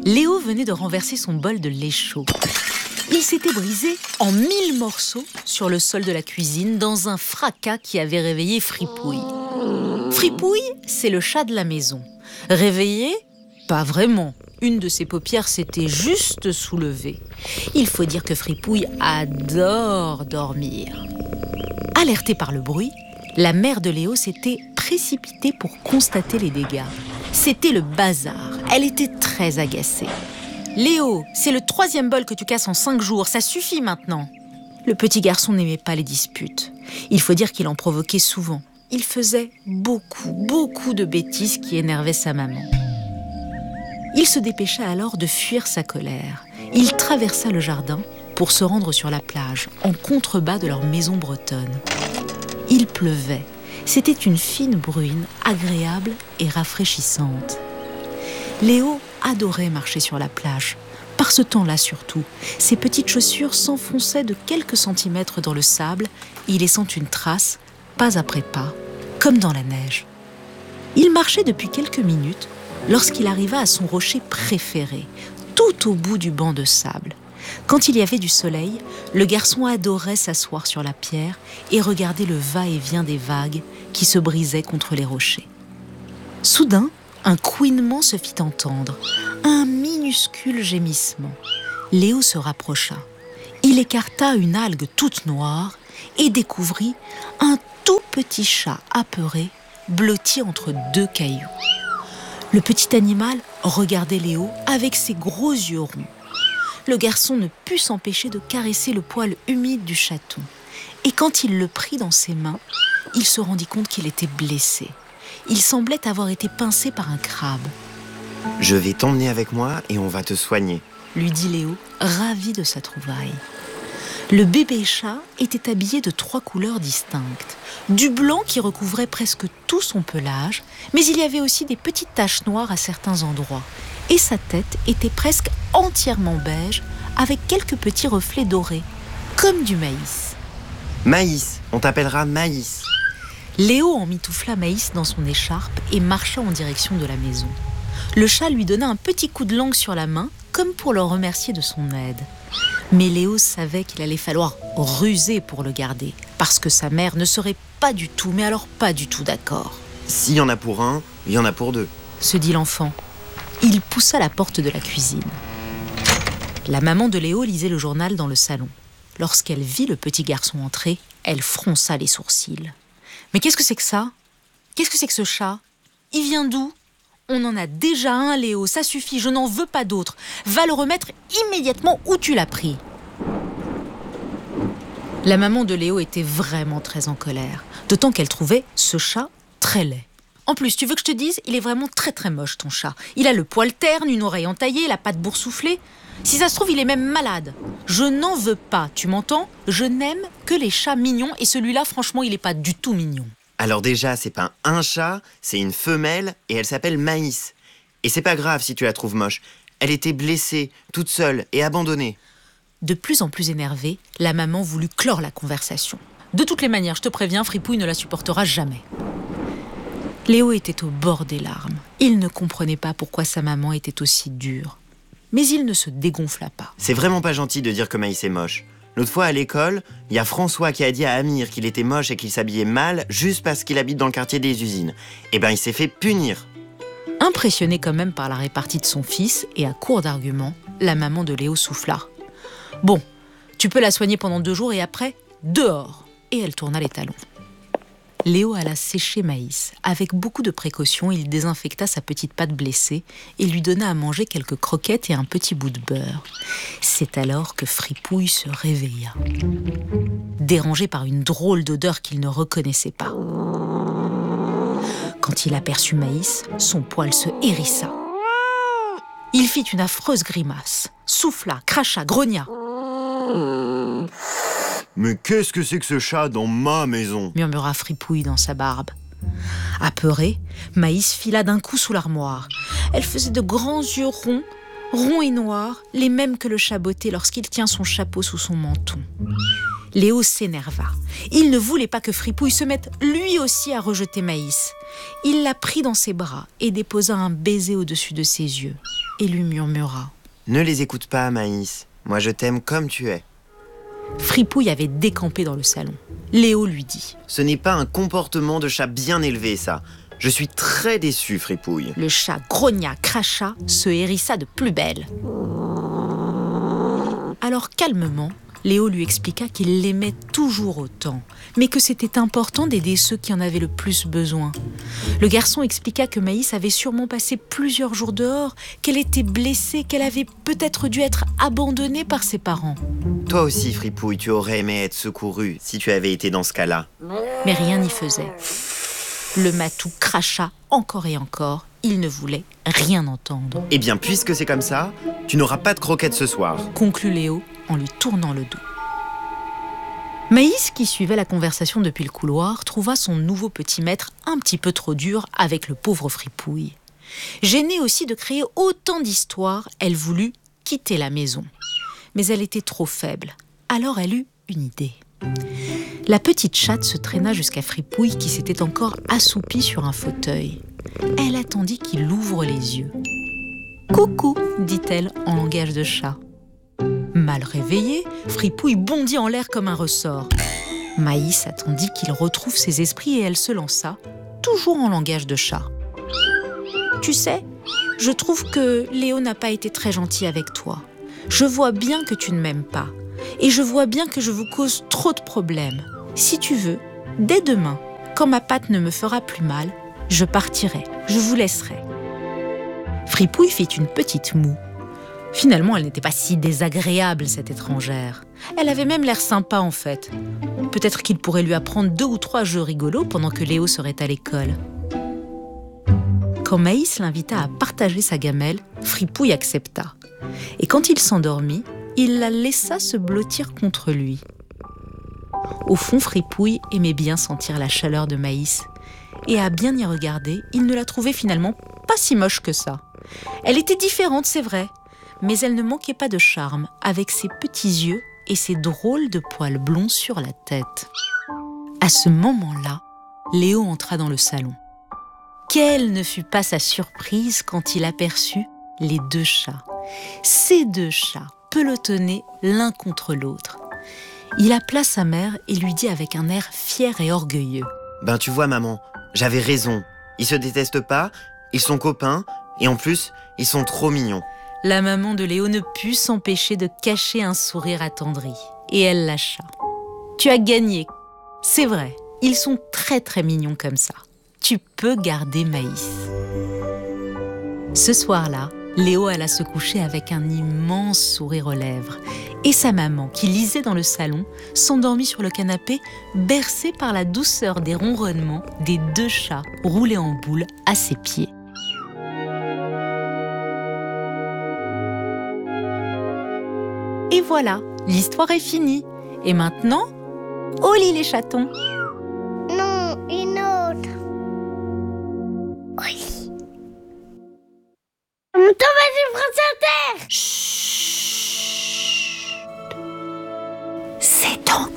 Léo venait de renverser son bol de lait chaud. Il s'était brisé en 1000 morceaux sur le sol de la cuisine dans un fracas qui avait réveillé Fripouille. Fripouille, c'est le chat de la maison. Réveillé ? Pas vraiment. Une de ses paupières s'était juste soulevée. Il faut dire que Fripouille adore dormir. Alertée par le bruit, la mère de Léo s'était précipitée pour constater les dégâts. C'était le bazar. Elle était très agacée. « Léo, c'est le 3e bol que tu casses en 5 jours, ça suffit maintenant !» Le petit garçon n'aimait pas les disputes. Il faut dire qu'il en provoquait souvent. Il faisait beaucoup de bêtises qui énervaient sa maman. Il se dépêcha alors de fuir sa colère. Il traversa le jardin pour se rendre sur la plage, en contrebas de leur maison bretonne. Il pleuvait. C'était une fine bruine, agréable et rafraîchissante. Léo adorait marcher sur la plage. Par ce temps-là surtout, ses petites chaussures s'enfonçaient de quelques centimètres dans le sable, y laissant une trace, pas après pas, comme dans la neige. Il marchait depuis quelques minutes lorsqu'il arriva à son rocher préféré, tout au bout du banc de sable. Quand il y avait du soleil, le garçon adorait s'asseoir sur la pierre et regarder le va-et-vient des vagues qui se brisaient contre les rochers. Soudain, un couinement se fit entendre, un minuscule gémissement. Léo se rapprocha. Il écarta une algue toute noire et découvrit un tout petit chat apeuré, blotti entre 2 cailloux. Le petit animal regardait Léo avec ses gros yeux ronds. Le garçon ne put s'empêcher de caresser le poil humide du chaton. Et quand il le prit dans ses mains, il se rendit compte qu'il était blessé. Il semblait avoir été pincé par un crabe. « Je vais t'emmener avec moi et on va te soigner », lui dit Léo, ravi de sa trouvaille. Le bébé chat était habillé de 3 couleurs distinctes. Du blanc qui recouvrait presque tout son pelage, mais il y avait aussi des petites taches noires à certains endroits. Et sa tête était presque entièrement beige, avec quelques petits reflets dorés, comme du maïs. « Maïs, on t'appellera Maïs !» Léo emmitoufla Maïs dans son écharpe et marcha en direction de la maison. Le chat lui donna un petit coup de langue sur la main, comme pour le remercier de son aide. Mais Léo savait qu'il allait falloir ruser pour le garder, parce que sa mère ne serait pas du tout, mais alors pas du tout d'accord. « S'il y en a pour un, il y en a pour 2, » se dit l'enfant. Il poussa la porte de la cuisine. La maman de Léo lisait le journal dans le salon. Lorsqu'elle vit le petit garçon entrer, elle fronça les sourcils. « Mais qu'est-ce que c'est que ça ? Qu'est-ce que c'est que ce chat ? Il vient d'où ? On en a déjà un, Léo, ça suffit, je n'en veux pas d'autre. Va le remettre immédiatement où tu l'as pris. » La maman de Léo était vraiment très en colère, d'autant qu'elle trouvait ce chat très laid. En plus, tu veux que je te dise, il est vraiment très moche ton chat. Il a le poil terne, une oreille entaillée, la patte boursouflée. Si ça se trouve, il est même malade. Je n'en veux pas, tu m'entends ? Je n'aime que les chats mignons et celui-là, franchement, il n'est pas du tout mignon. Alors déjà, c'est pas un chat, c'est une femelle et elle s'appelle Maïs. Et c'est pas grave si tu la trouves moche. Elle était blessée, toute seule et abandonnée. De plus en plus énervée, la maman voulut clore la conversation. De toutes les manières, je te préviens, Fripouille ne la supportera jamais. Léo était au bord des larmes. Il ne comprenait pas pourquoi sa maman était aussi dure. Mais il ne se dégonfla pas. C'est vraiment pas gentil de dire que Maïs est moche. L'autre fois à l'école, il y a François qui a dit à Amir qu'il était moche et qu'il s'habillait mal juste parce qu'il habite dans le quartier des usines. Eh ben, il s'est fait punir. Impressionnée quand même par la répartie de son fils et à court d'arguments, la maman de Léo souffla. « Bon, tu peux la soigner pendant 2 jours et après, dehors !» Et elle tourna les talons. Léo alla sécher Maïs. Avec beaucoup de précautions, il désinfecta sa petite patte blessée et lui donna à manger quelques croquettes et un petit bout de beurre. C'est alors que Fripouille se réveilla, dérangé par une drôle d'odeur qu'il ne reconnaissait pas. Quand il aperçut Maïs, son poil se hérissa. Il fit une affreuse grimace, souffla, cracha, grogna. « Mais qu'est-ce que c'est que ce chat dans ma maison ?» murmura Fripouille dans sa barbe. Apeurée, Maïs fila d'un coup sous l'armoire. Elle faisait de grands yeux ronds et noirs, les mêmes que le chat botté lorsqu'il tient son chapeau sous son menton. Léo s'énerva. Il ne voulait pas que Fripouille se mette lui aussi à rejeter Maïs. Il la prit dans ses bras et déposa un baiser au-dessus de ses yeux. et lui murmura. Ne les écoute pas, Maïs. Moi, je t'aime comme tu es. Fripouille avait décampé dans le salon. Léo lui dit. Ce n'est pas un comportement de chat bien élevé, ça. Je suis très déçu, Fripouille. Le chat grogna, cracha, se hérissa de plus belle. Alors calmement, Léo lui expliqua qu'il l'aimait toujours autant, mais que c'était important d'aider ceux qui en avaient le plus besoin. Le garçon expliqua que Maïs avait sûrement passé plusieurs jours dehors, qu'elle était blessée, qu'elle avait peut-être dû être abandonnée par ses parents. Toi aussi, Fripouille, tu aurais aimé être secouru si tu avais été dans ce cas-là. Mais rien n'y faisait. Le matou cracha encore et encore. Il ne voulait rien entendre. Eh bien, puisque c'est comme ça, tu n'auras pas de croquettes ce soir. Conclut Léo en lui tournant le dos. Maïs, qui suivait la conversation depuis le couloir, trouva son nouveau petit maître un petit peu trop dur avec le pauvre Fripouille. Gênée aussi de créer autant d'histoires, elle voulut quitter la maison. Mais elle était trop faible. Alors elle eut une idée. La petite chatte se traîna jusqu'à Fripouille qui s'était encore assoupi sur un fauteuil. Elle attendit qu'il ouvre les yeux. « Coucou !» dit-elle en langage de chat. Mal réveillée, Fripouille bondit en l'air comme un ressort. Maïs attendit qu'il retrouve ses esprits et elle se lança, toujours en langage de chat. « Tu sais, je trouve que Léo n'a pas été très gentil avec toi. Je vois bien que tu ne m'aimes pas. Et je vois bien que je vous cause trop de problèmes. Si tu veux, dès demain, quand ma patte ne me fera plus mal, je partirai, je vous laisserai. » Fripouille fit une petite moue. Finalement, elle n'était pas si désagréable, cette étrangère. Elle avait même l'air sympa, en fait. Peut-être qu'il pourrait lui apprendre 2 ou 3 jeux rigolos pendant que Léo serait à l'école. Quand Maïs l'invita à partager sa gamelle, Fripouille accepta. Et quand il s'endormit, il la laissa se blottir contre lui. Au fond, Fripouille aimait bien sentir la chaleur de Maïs. Et à bien y regarder, il ne la trouvait finalement pas si moche que ça. Elle était différente, c'est vrai, mais elle ne manquait pas de charme, avec ses petits yeux et ses drôles de poils blonds sur la tête. À ce moment-là, Léo entra dans le salon. Quelle ne fut pas sa surprise quand il aperçut les 2 chats. Ces 2 chats pelotonnaient l'un contre l'autre. Il appela sa mère et lui dit avec un air fier et orgueilleux. « Ben tu vois, maman, j'avais raison. Ils se détestent pas, ils sont copains, et en plus, ils sont trop mignons. » La maman de Léo ne put s'empêcher de cacher un sourire attendri. Et elle lâcha. « Tu as gagné. C'est vrai, ils sont très très mignons comme ça. Tu peux garder Maïs. » Ce soir-là, Léo alla se coucher avec un immense sourire aux lèvres. Et sa maman, qui lisait dans le salon, s'endormit sur le canapé, bercée par la douceur des ronronnements des 2 chats roulés en boule à ses pieds. Et voilà, l'histoire est finie. Et maintenant, au lit les chatons. Non, une autre. Oui. On tombe sur France Inter. Chut. C'est donc